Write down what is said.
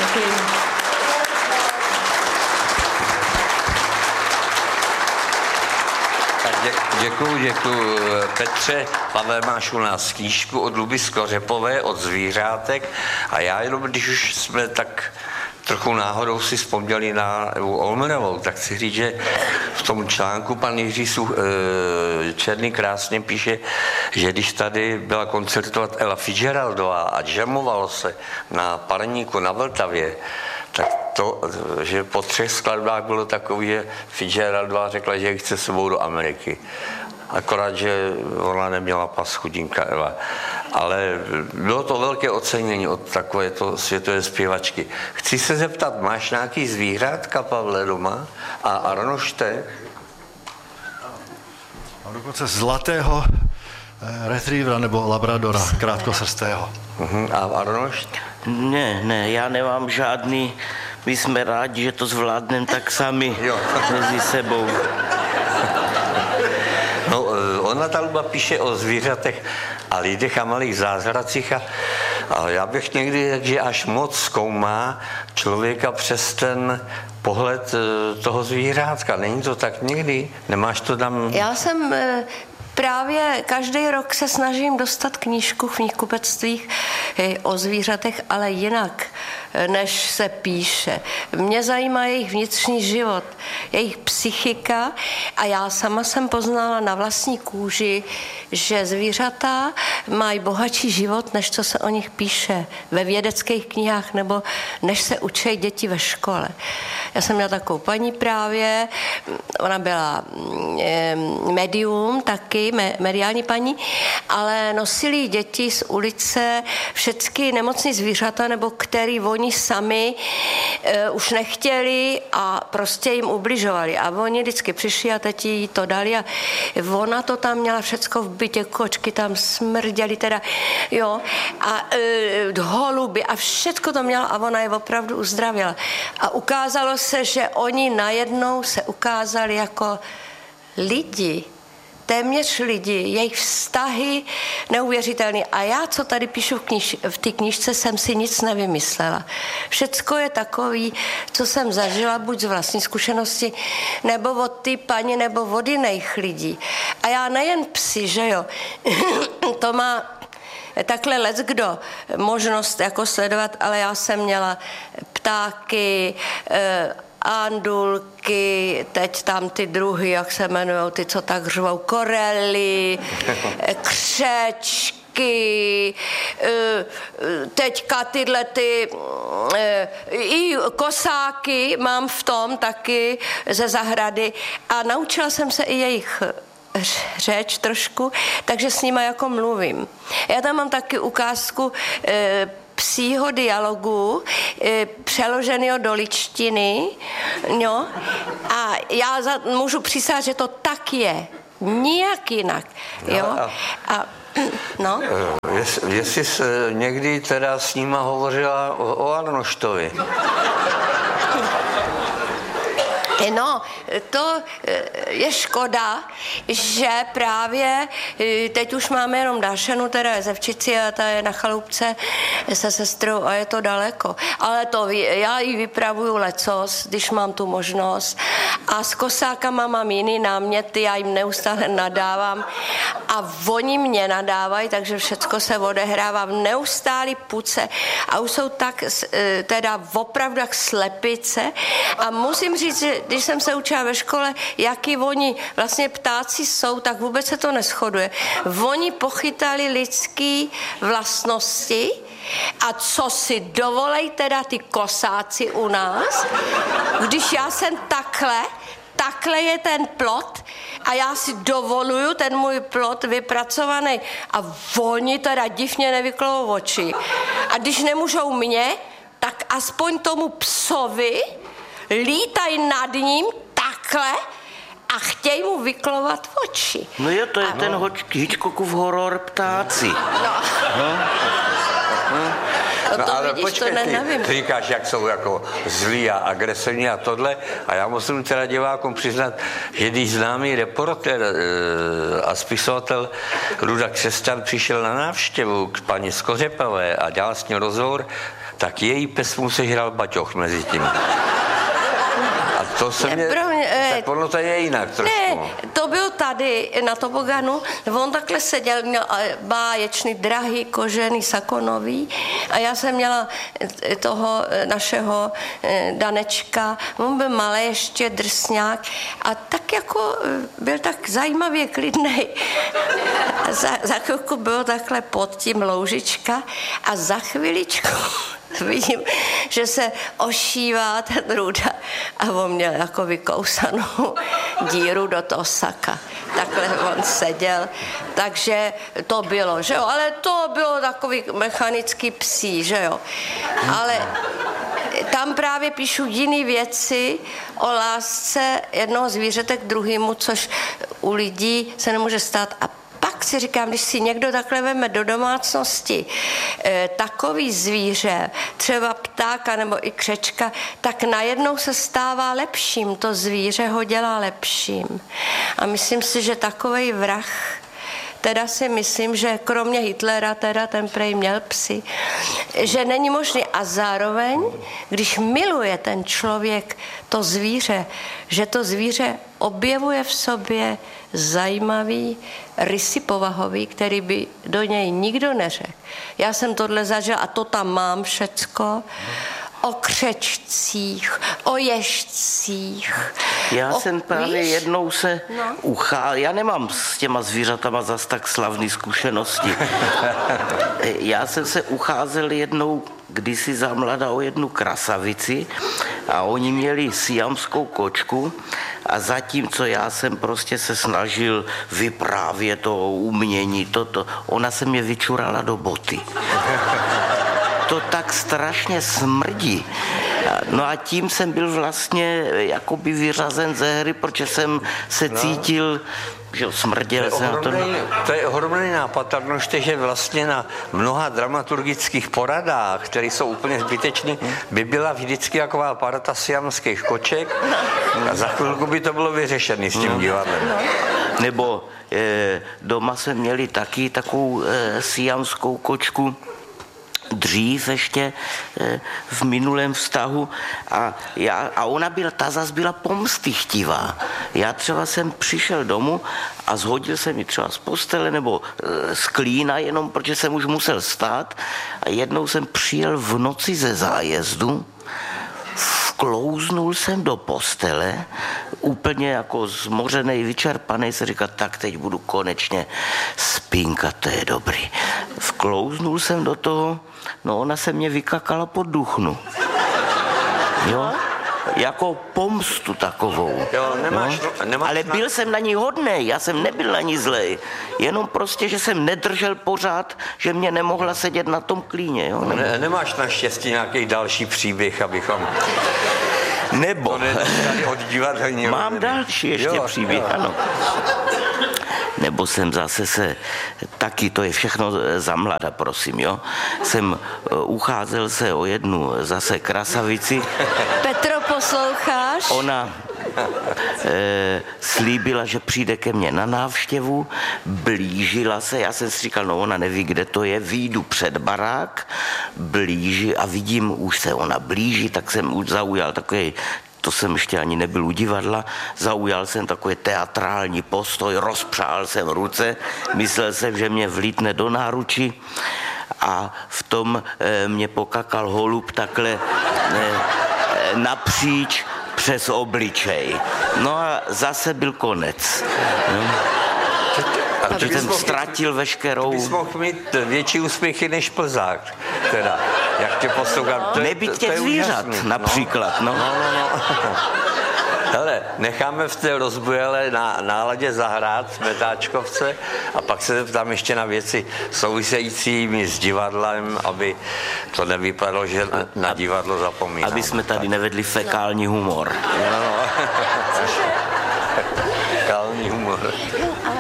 Děkuju. Petře, Pavel, máš u nás knížku od Luby Skořepové, od zvířátek, a já jenom, když už jsme tak trochu náhodou si vzpomněli na Evu Olmerovou, tak chci říct, že v tom článku pan Jiří Černý krásně píše, že když tady byla koncertovat Ella Fitzgeraldová a jamovalo se na Parníku na Vltavě, tak to, že po 3 skladbách bylo takový, že Fitzgeraldová řekla, že chce sebou do Ameriky. Akorát, že ona neměla pas, chudinka Eva. Ale bylo to velké ocenění od takovéto světové zpěvačky. Chci se zeptat, máš nějaký zvířátka, Pavle, doma? A Arnošte? Mám dokonce zlatého retrievera nebo labradora, krátkosrstého. A Arnošt? Ne, já nemám žádný. My jsme rádi, že to zvládneme tak sami mezi sebou. No, ona ta Luba píše o zvířatech a lidech a malých zázracích a já bych někdy řekl, že až moc zkoumá člověka přes ten pohled toho zvířátka. Není to tak někdy? Nemáš to tam? Já jsem právě každý rok se snažím dostat knížku v knihkupectvích o zvířatech, ale jinak, než se píše. Mě zajímá jejich vnitřní život, jejich psychika a já sama jsem poznala na vlastní kůži, že zvířata mají bohatší život, než co se o nich píše ve vědeckých knihách nebo než se učí děti ve škole. Já jsem měla takovou paní právě, ona byla medium taky, mediální paní, ale nosili děti z ulice všechny nemocný zvířata, nebo který oni sami už nechtěli a prostě jim ubližovali. A oni vždycky přišli a teď jí to dali a ona to tam měla všecko v bytě, kočky tam smrděly teda, jo, a holuby a všecko to měla a ona je opravdu uzdravila. A ukázalo se, že oni najednou se ukázali jako lidi, téměř lidi, jejich vztahy neuvěřitelné. A já, co tady píšu v té knížce, jsem si nic nevymyslela. Všecko je takový, co jsem zažila, buď z vlastní zkušenosti, nebo od té paní, nebo od jiných lidí. A já nejen psi, že jo, to má takhle leckdo možnost jako sledovat, ale já jsem měla ptáky, andulky, teď tam ty druhy, jak se jmenujou, ty, co tak řvou, korely, křečky, teďka tyhle ty i kosáky mám v tom taky ze zahrady a naučila jsem se i jejich řeč trošku, takže s nima jako mluvím. Já tam mám taky ukázku psího dialogu, přeloženého do ličtiny, jo, a já můžu přísát, že to tak je, nijak jinak, jo, a no. Jestli jsi někdy teda s nima hovořila o Arnoštovi. No, to je škoda, že právě teď už máme jenom Dášenu, teda je ze Včici a ta je na chalupce se sestrou a je to daleko. Ale to já jí vypravuju lecos, když mám tu možnost. A s kosákama mám jiný náměty, já jim neustále nadávám a oni mě nadávají, takže všecko se odehrává v neustálý puce a už jsou tak teda opravdu jak slepice a musím říct, že když jsem se učila ve škole, jaký oni vlastně ptáci jsou, tak vůbec se to neshoduje. Oni pochytali lidský vlastnosti a co si dovolej teda ty kosáci u nás, když já jsem takhle je ten plot a já si dovoluju ten můj plot vypracovaný a oni teda divně nevyklovou oči. A když nemůžou mě, tak aspoň tomu psovi lítají nad ním takhle a chtějí mu vyklovat oči. No jo, to je ten Hitchcockův horor Ptáci. No ale vidíš, počkej, ty říkáš, jak jsou jako zlí a agresivní a tohle a já musím teda divákům přiznat, že když známý reportér a spisovatel Ruda Křesťan přišel na návštěvu k paní Skořepové a dělal s ní rozhovor, tak její pes mu sežral baťoch mezi tím. A to se mě, tak ono to je jinak trošku. Ne, to bylo tady na toboganu, on takhle seděl, měl báječný, drahý, kožený, sakonový a já jsem měla toho našeho Danečka, on byl malý ještě, drsňák a tak jako byl tak zajímavě klidnej. Za chvilku bylo takhle pod tím loužička a za chviličku vidím, že se ošívá ten Ruda a on měl jako vykousanou díru do toho saka. Takhle on seděl, takže to bylo, že jo, ale to bylo takový mechanický psí, že jo. Ale tam právě píšu jiné věci o lásce jednoho zvířete k druhému, což u lidí se nemůže stát. A pak si říkám, když si někdo takhle veme do domácnosti takový zvíře, třeba ptáka nebo i křečka, tak najednou se stává lepším. To zvíře ho dělá lepším. A myslím si, že takovej vrah, teda si myslím, že kromě Hitlera, teda ten prej měl psy, že není možný. A zároveň, když miluje ten člověk to zvíře, že to zvíře objevuje v sobě zajímavý rysy povahový, který by do něj nikdo neřekl. Já jsem tohle zažila a to tam mám všecko. O křečcích, o ježcích. Já jsem právě jednou se já nemám s těma zvířatama zas tak slavný zkušenosti. Já jsem se ucházel jednou kdysi za mlada o jednu krasavici a oni měli siamskou kočku a zatímco já jsem prostě se snažil vyprávět to umění, ona se mě vyčurala do boty. To tak strašně smrdí. No a tím jsem byl vlastně jakoby vyřazen ze hry, protože jsem se cítil, že smrděl se na to. To je ohromný nápad, že vlastně na mnoha dramaturgických poradách, které jsou úplně zbytečné, by byla vždycky taková parta siamských koček a za chvilku by to bylo vyřešené s tím divadlem. Nebo doma jsme měli taky takovou siamskou kočku, dřív ještě v minulém vztahu a ona byla, ta zas byla pomstychtivá. Já třeba jsem přišel domů a zhodil jsem ji třeba z postele nebo z klína, jenom protože jsem už musel stát a jednou jsem přijel v noci ze zájezdu, vklouznul jsem do postele, úplně jako zmořenej, vyčerpanej, se říká, tak teď budu konečně spinkat, to je dobrý. Vklouznul jsem do toho, no ona se mě vykakala pod duchnu. Jo? Jako pomstu takovou. Jo, nemáš. Ale byl jsem na ní hodnej, já jsem nebyl na ní zlej. Jenom prostě, že jsem nedržel pořád, že mě nemohla sedět na tom klíně. Jo? Nemáš naštěstí nějaký další příběh, abychom... Nebo... Mám další ještě příběh, ano. Nebo jsem zase taky, to je všechno za mlada, prosím, jo. Jsem ucházel se o jednu zase krasavici. Petro, posloucháš? Ona slíbila, že přijde ke mně na návštěvu, blížila se, já jsem si říkal, no ona neví, kde to je, vyjdu před barák, blíží a vidím, už se ona blíží, tak jsem už zaujal takový, to jsem ještě ani nebyl u divadla, zaujal jsem takový teatrální postoj, rozpřál jsem ruce, myslel jsem, že mě vlítne do náručí a v tom mě pokakal holub takhle napříč přes obličej. No a zase byl konec. Protože jsem ztratil veškerou... Ty bys mohl mít větší úspěchy než Plzák, teda, jak tě poslouchám. Nebyt těch zvířat, například, no. Hele, necháme v té rozbujelé náladě zahrát v Metáčkovce a pak se zeptám ještě na věci související s divadlem, aby to nevypadalo, že na divadlo zapomínáme. Aby jsme tady nevedli fekální humor. Fekální humor.